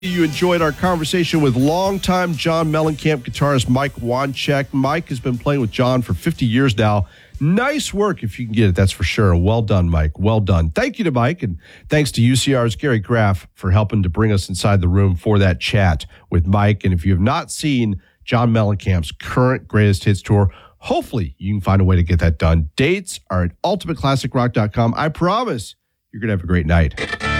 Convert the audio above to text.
You enjoyed our conversation with longtime John Mellencamp guitarist Mike Wanchek. Mike has been playing with John for 50 years now. Nice work if you can get it, that's for sure. Well done, Mike. Well done. Thank you to Mike, and thanks to UCR's Gary Graff for helping to bring us inside the room for that chat with Mike. And if you have not seen John Mellencamp's current Greatest Hits Tour, hopefully you can find a way to get that done. Dates are at ultimateclassicrock.com. I promise you're going to have a great night.